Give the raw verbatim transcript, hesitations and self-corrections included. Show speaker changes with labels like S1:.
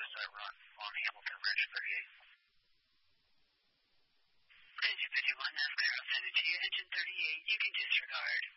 S1: service I run on Hamilton Ridge thirty-eight.
S2: Engine fifty-one, NASCAR, I'll send it to you. Engine thirty-eight, you can disregard.